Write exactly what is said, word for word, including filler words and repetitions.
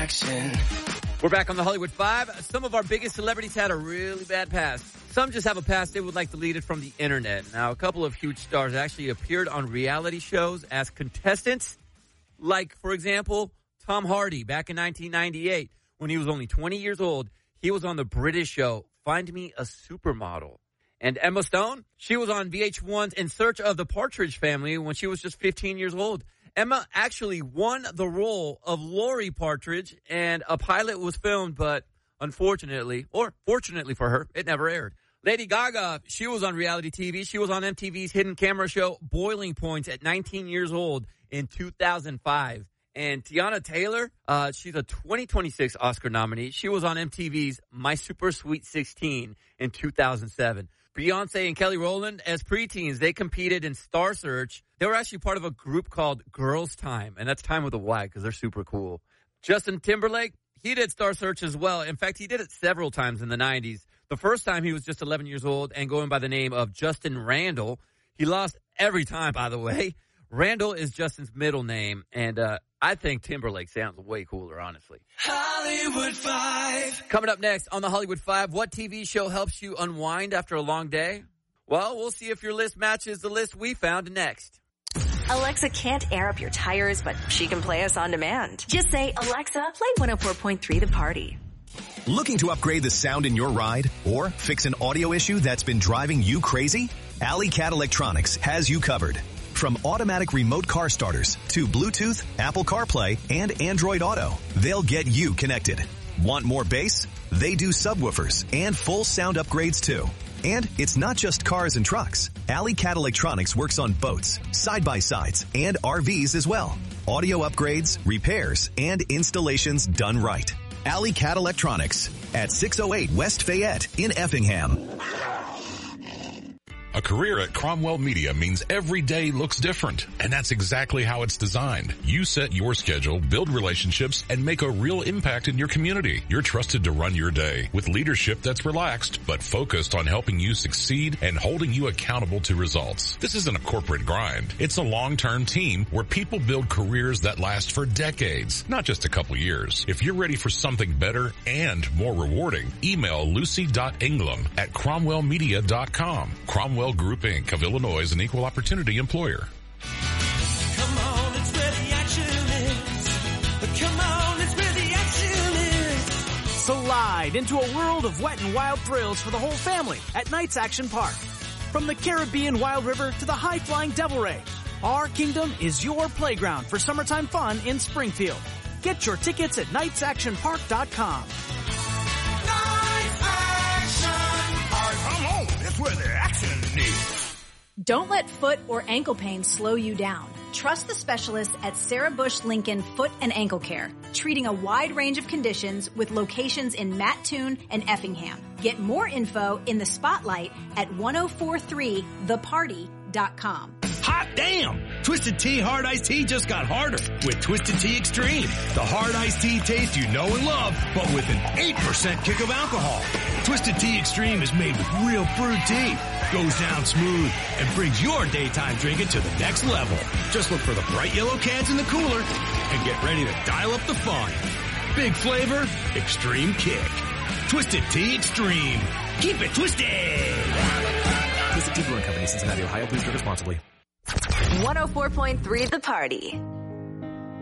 action. We're back on the Hollywood Five. Some of our biggest celebrities had a really bad past. Some just have a past they would like deleted from the internet. Now, a couple of huge stars actually appeared on reality shows as contestants. Like, for example, Tom Hardy back in nineteen ninety-eight when he was only twenty years old. He was on the British show Find Me a Supermodel. And Emma Stone, she was on V H one's In Search of the Partridge Family when she was just fifteen years old. Emma actually won the role of Laurie Partridge, and a pilot was filmed, but unfortunately, or fortunately for her, it never aired. Lady Gaga, she was on reality T V. She was on M T V's hidden camera show Boiling Points at nineteen years old in two thousand five. And Tiana Taylor, uh, she's a twenty twenty-six Oscar nominee. She was on M T V's My Super Sweet sixteen in two thousand seven. Beyonce and Kelly Rowland, as preteens, they competed in Star Search. They were actually part of a group called Girls Time, and that's time with a Y because they're super cool. Justin Timberlake, he did Star Search as well. In fact, he did it several times in the nineties. The first time he was just eleven years old and going by the name of Justin Randall. He lost every time, by the way. Randall is Justin's middle name, and uh, I think Timberlake sounds way cooler, honestly. Hollywood Five. Coming up next on the Hollywood Five, what T V show helps you unwind after a long day? Well, we'll see if your list matches the list we found next. Alexa can't air up your tires, but she can play us on demand. Just say, Alexa, play one oh four point three The Party. Looking to upgrade the sound in your ride or fix an audio issue that's been driving you crazy? Alley Cat Electronics has you covered. From automatic remote car starters to Bluetooth, Apple CarPlay, and Android Auto, they'll get you connected. Want more bass? They do subwoofers and full sound upgrades too. And it's not just cars and trucks. Alley Cat Electronics works on boats, side-by-sides, and R Vs as well. Audio upgrades, repairs, and installations done right. Alley Cat Electronics at six oh eight West Fayette in Effingham. A career at Cromwell Media means every day looks different, and that's exactly how it's designed. You set your schedule, build relationships, and make a real impact in your community. You're trusted to run your day with leadership that's relaxed, but focused on helping you succeed and holding you accountable to results. This isn't a corporate grind. It's a long-term team where people build careers that last for decades, not just a couple years. If you're ready for something better and more rewarding, email lucy dot ingram at cromwell media dot com. Cromwell Group Incorporated of Illinois is an equal opportunity employer. Come on, it's where the action is. Come on, it's where the action is. Slide into a world of wet and wild thrills for the whole family at Knights Action Park. From the Caribbean Wild River to the high-flying Devil Ray, our kingdom is your playground for summertime fun in Springfield. Get your tickets at knights action park dot com. Knights Action Park. Come on, it's where the action is. Don't let foot or ankle pain slow you down. Trust the specialists at Sarah Bush Lincoln Foot and Ankle Care, treating a wide range of conditions with locations in Mattoon and Effingham. Get more info in the spotlight at ten forty-three the party dot com. Hot damn! Twisted Tea Hard Iced Tea just got harder with Twisted Tea Extreme. The hard iced tea taste you know and love, but with an eight percent kick of alcohol. Twisted Tea Extreme is made with real brewed tea, goes down smooth, and brings your daytime drinking to the next level. Just look for the bright yellow cans in the cooler and get ready to dial up the fun. Big flavor, extreme kick. Twisted Tea Extreme. Keep it twisted! Twisted Tea Brewing Company, Cincinnati, Ohio. Please drink responsibly. one oh four point three The Party.